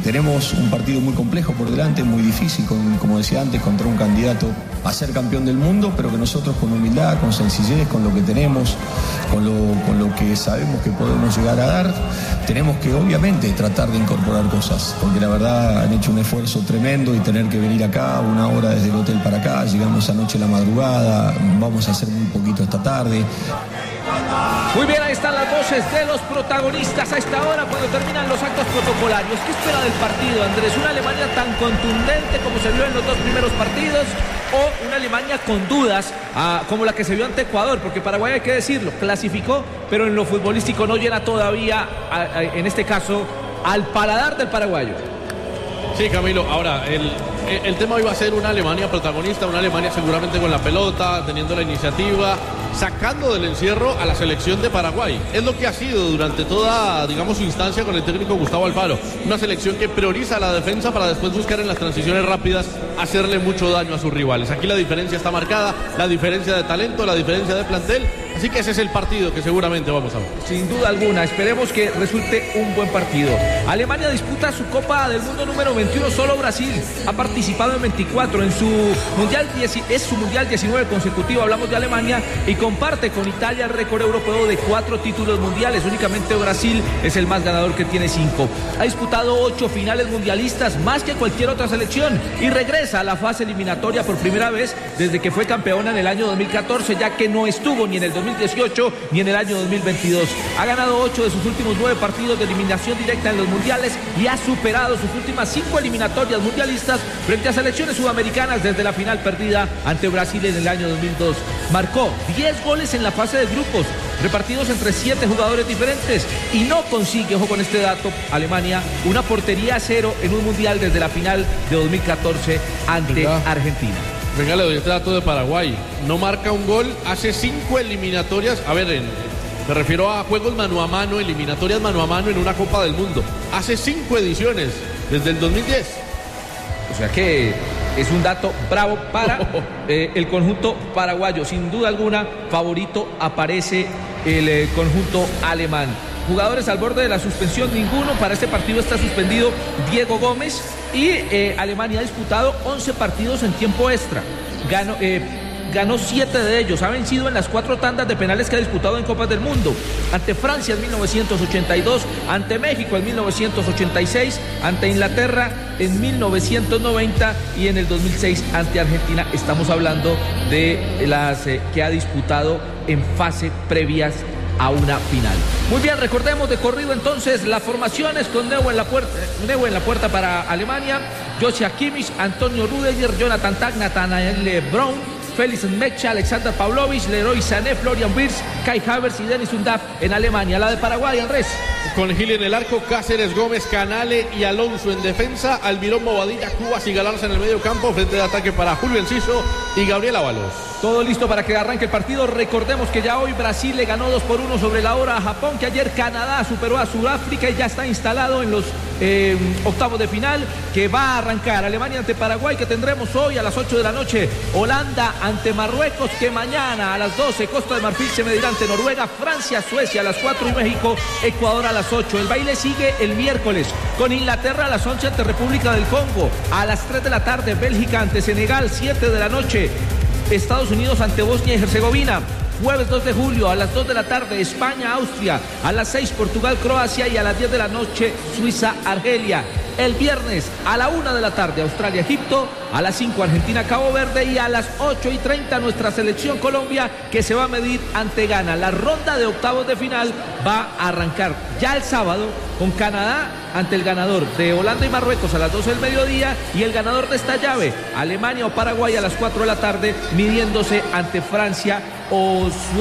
tenemos un partido muy complejo por delante, muy difícil, como decía antes, contra un candidato a ser campeón del mundo, pero que nosotros con humildad, con sencillez, con lo que tenemos, con lo que sabemos que podemos llegar a dar, tenemos que obviamente tratar de incorporar cosas, porque la verdad han hecho un esfuerzo tremendo y tener que venir acá 1 hora desde el hotel para acá, llegamos anoche a la madrugada, vamos a hacer muy poquito esta tarde. Muy bien, ahí están las voces de los protagonistas a esta hora cuando terminan los actos protocolarios. ¿Qué espera del partido, Andrés? ¿Una Alemania tan contundente como se vio en los 2 primeros partidos o una Alemania con dudas como la que se vio ante Ecuador? Porque Paraguay, hay que decirlo, clasificó, pero en lo futbolístico no llena todavía, en este caso, al paladar del paraguayo. Sí, Camilo, ahora el tema hoy va a ser una Alemania protagonista, una Alemania seguramente con la pelota, teniendo la iniciativa, sacando del encierro a la selección de Paraguay. Es lo que ha sido durante toda, digamos, su instancia con el técnico Gustavo Alfaro. Una selección que prioriza la defensa para después buscar en las transiciones rápidas hacerle mucho daño a sus rivales. Aquí la diferencia está marcada, la diferencia de talento, la diferencia de plantel. Así que ese es el partido que seguramente vamos a ver. Sin duda alguna, esperemos que resulte un buen partido. Alemania disputa su Copa del Mundo número 21, solo Brasil ha participado en 24, es su mundial 19 consecutivo, hablamos de Alemania, y comparte con Italia el récord europeo de 4 títulos mundiales. Únicamente Brasil es el más ganador, que tiene 5. Ha disputado 8 finales mundialistas, más que cualquier otra selección, y regresa a la fase eliminatoria por primera vez desde que fue campeona en el año 2014, ya que no estuvo ni en el 2018 ni en el año 2022. Ha ganado 8 de sus últimos 9 partidos de eliminación directa en los mundiales y ha superado sus últimas 5 eliminatorias mundialistas frente a selecciones sudamericanas desde la final perdida ante Brasil en el año 2002. Marcó 10 goles en la fase de grupos, repartidos entre 7 jugadores diferentes, y no consigue, ojo con este dato, Alemania, una portería a 0 en un mundial desde la final de 2014 ante Argentina. Venga, le doy este dato de Paraguay. No marca un gol hace 5 eliminatorias. A ver, me refiero a juegos mano a mano, eliminatorias mano a mano en una Copa del Mundo. Hace 5 ediciones, desde el 2010. O sea que es un dato bravo para el conjunto paraguayo. Sin duda alguna, favorito aparece el conjunto alemán. Jugadores al borde de la suspensión, ninguno. Para este partido está suspendido Diego Gómez. Y Alemania ha disputado 11 partidos en tiempo extra. Ganó 7 de ellos. Ha vencido en las 4 tandas de penales que ha disputado en Copas del Mundo. Ante Francia en 1982, ante México en 1986, ante Inglaterra en 1990 y en el 2006 ante Argentina. Estamos hablando de las que ha disputado en fase previas a una final. Muy bien, recordemos de corrido entonces las formaciones con Neuer en la puerta para Alemania, Joshua Kimmich, Antonio Rüdiger, Jonathan Tah, Nathanael Brown, Felix Mecha, Alexander Pavlovich, Leroy Sané, Florian Wirtz, Kai Havertz y Dennis Undav en Alemania. La de Paraguay, Andrés. Con Gil en el arco, Cáceres, Gómez, Canale y Alonso en defensa, Almirón, Bobadilla, Cubas y Galarza en el medio campo, frente de ataque para Julio Enciso y Gabriel Ábalos. Todo listo para que arranque el partido. Recordemos que ya hoy Brasil le ganó 2-1 sobre la hora a Japón, que ayer Canadá superó a Sudáfrica y ya está instalado en los octavos de final, que va a arrancar Alemania ante Paraguay, que tendremos hoy a las 8 de la noche, Holanda ante Marruecos, que mañana a las 12 Costa de Marfil se medirá ante Noruega, Francia, Suecia a las 4 y México, Ecuador a las 8. El baile sigue el miércoles con Inglaterra a las 11 ante República del Congo, a las 3 de la tarde Bélgica ante Senegal, 7 de la noche Estados Unidos ante Bosnia y Herzegovina. Jueves 2 de julio a las 2 de la tarde España, Austria, a las 6 Portugal, Croacia y a las 10 de la noche Suiza, Argelia. El viernes a la 1 de la tarde Australia, Egipto, a las 5 Argentina, Cabo Verde y a las 8:30 nuestra selección Colombia, que se va a medir ante Ghana. La ronda de octavos de final va a arrancar ya el sábado con Canadá ante el ganador de Holanda y Marruecos a las 12 del mediodía y el ganador de esta llave, Alemania o Paraguay, a las 4 de la tarde, midiéndose ante Francia o Suecia.